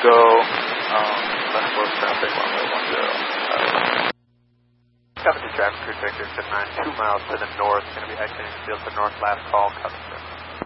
go westward traffic, runway 10. Coventry traffic, Cruise Victor 792 miles to the north, going to be exiting the field for north, last call, Coventry.